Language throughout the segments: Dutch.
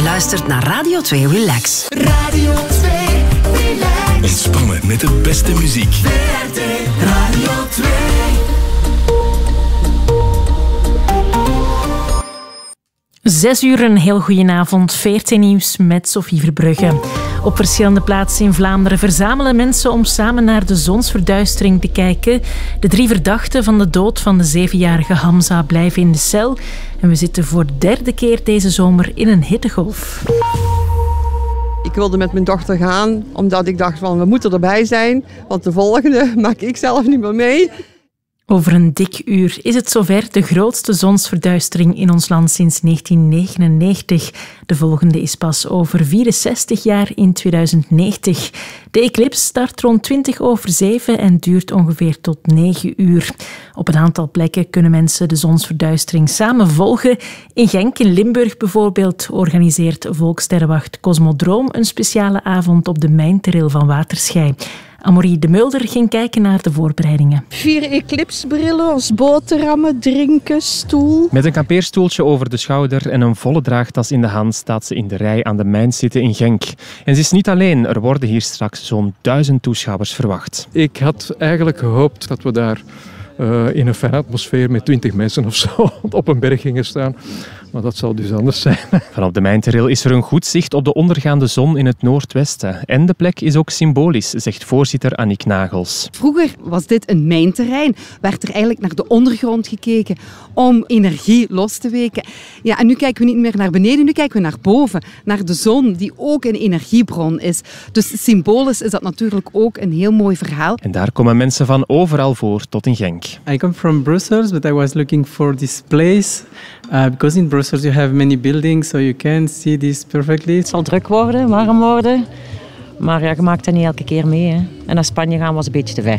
luistert naar Radio 2 Relax. Radio 2 Relax. Ontspannen met de beste muziek. VRT Radio 2. Zes uur, een heel goedenavond. VRT Nieuws met Sophie Verbrugge. Op verschillende plaatsen in Vlaanderen verzamelen mensen om samen naar de zonsverduistering te kijken. De 3 verdachten van de dood van de 7-jarige Hamza blijven in de cel. En we zitten voor de derde keer deze zomer in een hittegolf. Ik wilde met mijn dochter gaan, omdat ik dacht van we moeten erbij zijn. Want de volgende maak ik zelf niet meer mee. Over een dik uur is het zover, de grootste zonsverduistering in ons land sinds 1999. De volgende is pas over 64 jaar in 2090. De eclipse start rond 7:20 en duurt ongeveer tot 9 uur. Op een aantal plekken kunnen mensen de zonsverduistering samen volgen. In Genk in Limburg bijvoorbeeld organiseert Volkssterrenwacht Cosmodroom een speciale avond op de mijnteril van Waterschei. Amorie de Mulder ging kijken naar de voorbereidingen. 4 eclipsbrillen als boterhammen, drinken, stoel. Met een kampeerstoeltje over de schouder en een volle draagtas in de hand staat ze in de rij aan de mijn zitten in Genk. En ze is niet alleen, er worden hier straks zo'n 1000 toeschouwers verwacht. Ik had eigenlijk gehoopt dat we daar in een fijne atmosfeer met 20 mensen of zo op een berg gingen staan. Maar dat zal dus anders zijn. Vanaf de mijnteril is er een goed zicht op de ondergaande zon in het noordwesten. En de plek is ook symbolisch, zegt voorzitter Annick Nagels. Vroeger was dit een mijnterrein. Werd er eigenlijk naar de ondergrond gekeken om energie los te weken. Ja, en nu kijken we niet meer naar beneden, nu kijken we naar boven. Naar de zon, die ook een energiebron is. Dus symbolisch is dat natuurlijk ook een heel mooi verhaal. En daar komen mensen van overal voor tot in Genk. I come from Brussels, but I was looking for this place. Because in Brussels you have many buildings, so you can see this perfectly. Het zal druk worden, warm worden. Maar ja, je maakt dat niet elke keer mee. Hè. En naar Spanje gaan was een beetje te ver.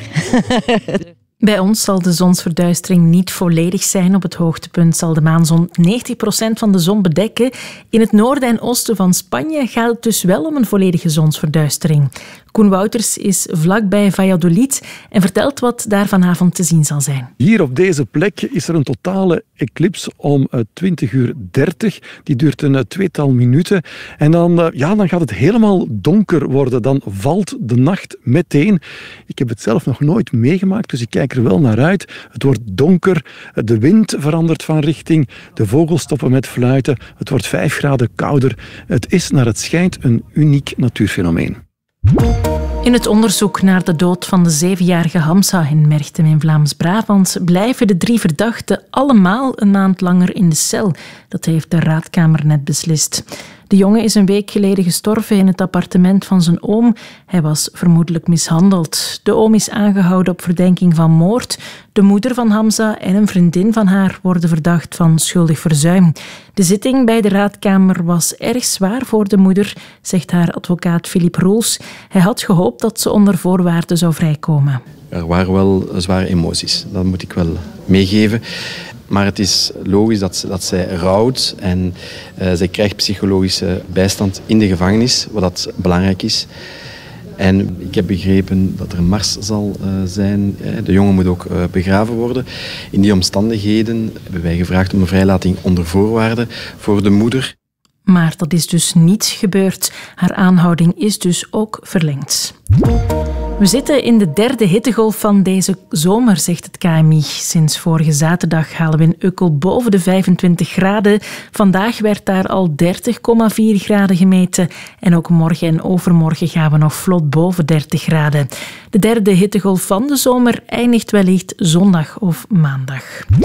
Bij ons zal de zonsverduistering niet volledig zijn. Op het hoogtepunt zal de maan zo'n 90% van de zon bedekken. In het noorden en oosten van Spanje gaat het dus wel om een volledige zonsverduistering. Koen Wouters is vlakbij Valladolid en vertelt wat daar vanavond te zien zal zijn. Hier op deze plek is er een totale eclipse om 20:30. Die duurt een 2-tal minuten. En dan gaat het helemaal donker worden. Dan valt de nacht meteen. Ik heb het zelf nog nooit meegemaakt, dus ik kijk er wel naar uit. Het wordt donker, de wind verandert van richting, de vogels stoppen met fluiten, het wordt 5 graden kouder. Het is naar het schijnt een uniek natuurfenomeen. In het onderzoek naar de dood van de 7-jarige Hamza in Merchtem in Vlaams-Brabant blijven de 3 verdachten allemaal een maand langer in de cel. Dat heeft de raadkamer net beslist. De jongen is een week geleden gestorven in het appartement van zijn oom. Hij was vermoedelijk mishandeld. De oom is aangehouden op verdenking van moord. De moeder van Hamza en een vriendin van haar worden verdacht van schuldig verzuim. De zitting bij de raadkamer was erg zwaar voor de moeder, zegt haar advocaat Philippe Roels. Hij had gehoopt dat ze onder voorwaarden zou vrijkomen. Er waren wel zware emoties, dat moet ik wel meegeven. Maar het is logisch dat zij rouwt en zij krijgt psychologische bijstand in de gevangenis, wat dat belangrijk is. En ik heb begrepen dat er een mars zal zijn. De jongen moet ook begraven worden. In die omstandigheden hebben wij gevraagd om een vrijlating onder voorwaarden voor de moeder. Maar dat is dus niet gebeurd. Haar aanhouding is dus ook verlengd. We zitten in de 3e hittegolf van deze zomer, zegt het KMI. Sinds vorige zaterdag halen we in Ukkel boven de 25 graden. Vandaag werd daar al 30,4 graden gemeten. En ook morgen en overmorgen gaan we nog vlot boven 30 graden. De 3e hittegolf van de zomer eindigt wellicht zondag of maandag.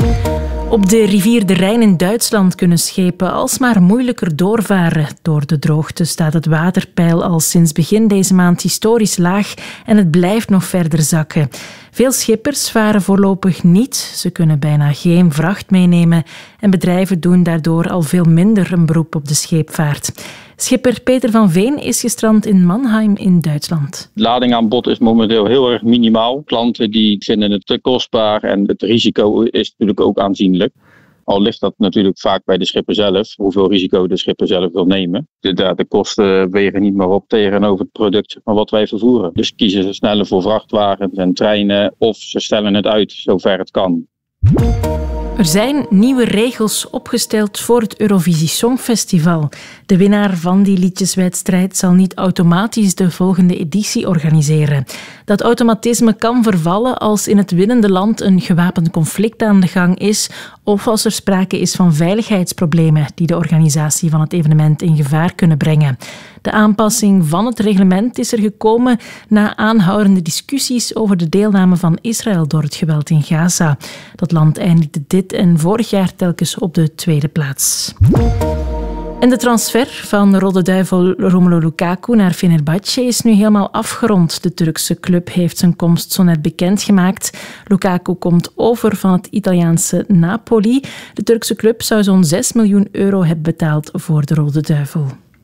Op de rivier de Rijn in Duitsland kunnen schepen alsmaar moeilijker doorvaren. Door de droogte staat het waterpeil al sinds begin deze maand historisch laag en het blijft nog verder zakken. Veel schippers varen voorlopig niet. Ze kunnen bijna geen vracht meenemen en bedrijven doen daardoor al veel minder een beroep op de scheepvaart. Schipper Peter van Veen is gestrand in Mannheim in Duitsland. De lading aan bod is momenteel heel erg minimaal. Klanten die vinden het te kostbaar en het risico is natuurlijk ook aanzienlijk. Al ligt dat natuurlijk vaak bij de schipper zelf, hoeveel risico de schipper zelf wil nemen. De kosten wegen niet meer op tegenover het product van wat wij vervoeren. Dus kiezen ze sneller voor vrachtwagens en treinen of ze stellen het uit zover het kan. Er zijn nieuwe regels opgesteld voor het Eurovisie Songfestival. De winnaar van die liedjeswedstrijd zal niet automatisch de volgende editie organiseren. Dat automatisme kan vervallen als in het winnende land een gewapend conflict aan de gang is of als er sprake is van veiligheidsproblemen die de organisatie van het evenement in gevaar kunnen brengen. De aanpassing van het reglement is er gekomen na aanhoudende discussies over de deelname van Israël door het geweld in Gaza. Dat land eindigde dit en vorig jaar telkens op de tweede plaats. En de transfer van Rode Duivel Romelu Lukaku naar Fenerbahce is nu helemaal afgerond. De Turkse club heeft zijn komst zo net bekendgemaakt. Lukaku komt over van het Italiaanse Napoli. De Turkse club zou zo'n 6 miljoen euro hebben betaald voor de Rode Duivel.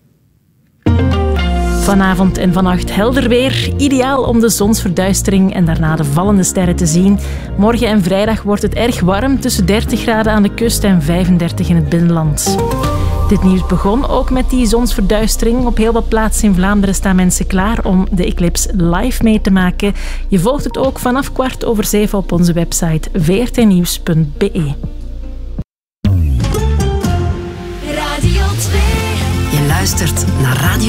Vanavond en vannacht helder weer. Ideaal om de zonsverduistering en daarna de vallende sterren te zien. Morgen en vrijdag wordt het erg warm, tussen 30 graden aan de kust en 35 in het binnenland. Dit nieuws begon ook met die zonsverduistering. Op heel wat plaatsen in Vlaanderen staan mensen klaar om de eclipse live mee te maken. Je volgt het ook vanaf 6:15 op onze website vrtnieuws.be. Radio 2. Je luistert naar Radio